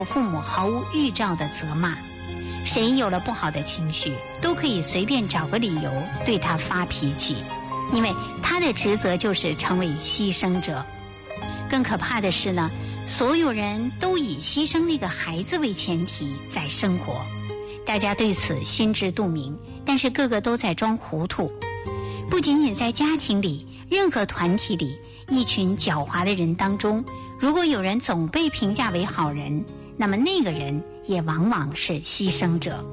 父母毫无预兆的责骂。谁有了不好的情绪，都可以随便找个理由对他发脾气，因为他的职责就是成为牺牲者。更可怕的是呢，所有人都以牺牲那个孩子为前提在生活，大家对此心知肚明，但是个个都在装糊涂。不仅仅在家庭里，任何团体里，一群狡猾的人当中，如果有人总被评价为好人，那么那个人也往往是牺牲者。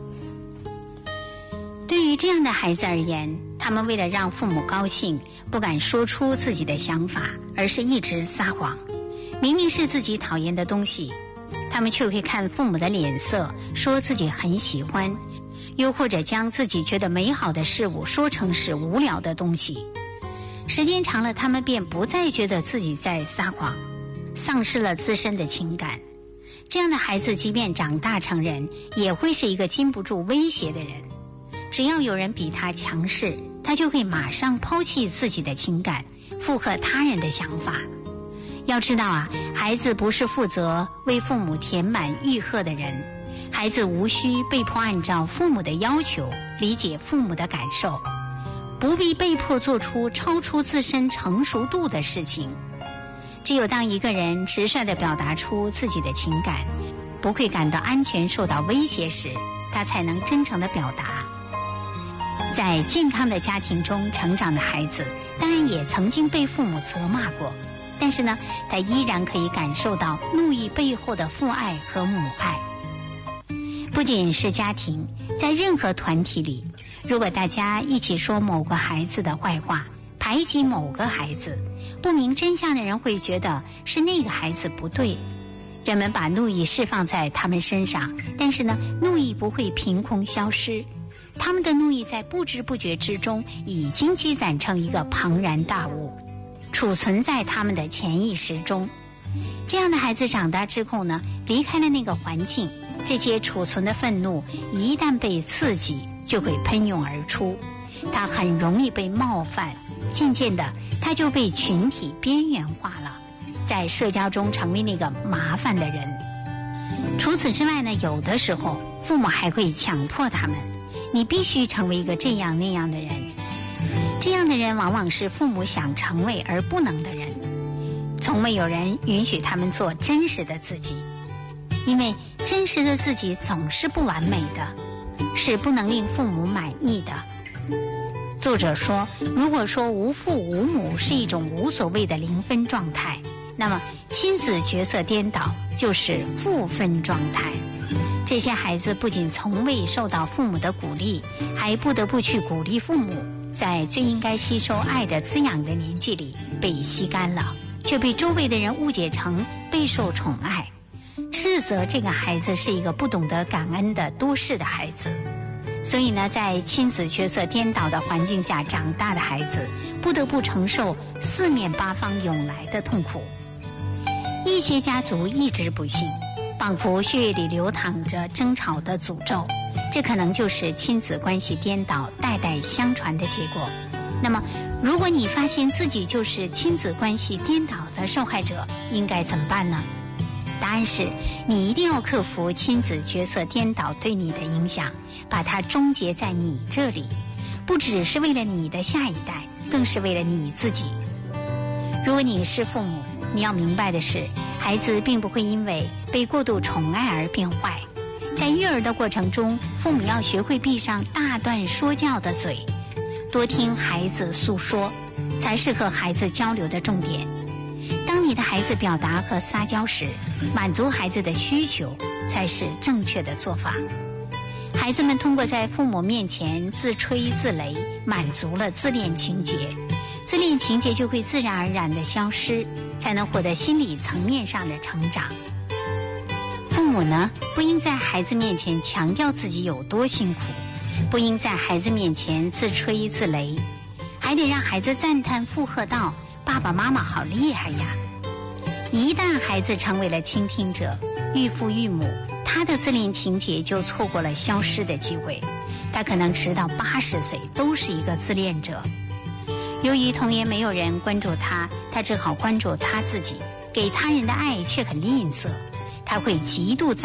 对于这样的孩子而言，他们为了让父母高兴，不敢说出自己的想法，而是一直撒谎。明明是自己讨厌的东西，他们却会看父母的脸色，说自己很喜欢，又或者将自己觉得美好的事物说成是无聊的东西。时间长了，他们便不再觉得自己在撒谎，丧失了自身的情感。这样的孩子即便长大成人，也会是一个经不住威胁的人。只要有人比他强势，他就会马上抛弃自己的情感，附和他人的想法。要知道啊，孩子不是负责为父母填满欲壑的人，孩子无需被迫按照父母的要求理解父母的感受，不必被迫做出超出自身成熟度的事情。只有当一个人直率地表达出自己的情感，不会感到安全受到威胁时，他才能真诚地表达。在健康的家庭中成长的孩子，当然也曾经被父母责骂过，但是呢，他依然可以感受到怒意背后的父爱和母爱。不仅是家庭，在任何团体里，如果大家一起说某个孩子的坏话，排挤某个孩子，不明真相的人会觉得是那个孩子不对。人们把怒意释放在他们身上，但是呢，怒意不会凭空消失，他们的怒意在不知不觉之中已经积攒成一个庞然大物，储存在他们的潜意识中。这样的孩子长大之后呢，离开了那个环境，这些储存的愤怒一旦被刺激，就会喷涌而出，他很容易被冒犯，渐渐的他就被群体边缘化了，在社交中成为那个麻烦的人。除此之外呢，有的时候父母还会强迫他们，你必须成为一个这样那样的人。这样的人往往是父母想成为而不能的人，从未有人允许他们做真实的自己，因为真实的自己总是不完美的，是不能令父母满意的。作者说，如果说无父无母是一种无所谓的零分状态，那么亲子角色颠倒就是负分状态。这些孩子不仅从未受到父母的鼓励，还不得不去鼓励父母，在最应该吸收爱的滋养的年纪里被吸干了，却被周围的人误解成备受宠爱，斥责这个孩子是一个不懂得感恩的多事的孩子。所以呢，在亲子角色颠倒的环境下长大的孩子，不得不承受四面八方涌来的痛苦。一些家族一直不幸，仿佛血液里流淌着争吵的诅咒，这可能就是亲子关系颠倒代代相传的结果。那么如果你发现自己就是亲子关系颠倒的受害者，应该怎么办呢？答案是，你一定要克服亲子角色颠倒对你的影响，把它终结在你这里，不只是为了你的下一代，更是为了你自己。如果你是父母，你要明白的是，孩子并不会因为被过度宠爱而变坏。在育儿的过程中，父母要学会闭上大段说教的嘴，多听孩子诉说，才是和孩子交流的重点。当你的孩子表达和撒娇时，满足孩子的需求才是正确的做法。孩子们通过在父母面前自吹自擂，满足了自恋情节，自恋情节就会自然而然地消失，才能获得心理层面上的成长。父母呢，不应在孩子面前强调自己有多辛苦，不应在孩子面前自吹自擂，还得让孩子赞叹附和道：爸爸妈妈好厉害呀！一旦孩子成为了倾听者，育父育母，他的自恋情节就错过了消失的机会，他可能直到80岁都是一个自恋者。由于童年没有人关注他，他只好关注他自己，给他人的爱却很吝啬，他会极度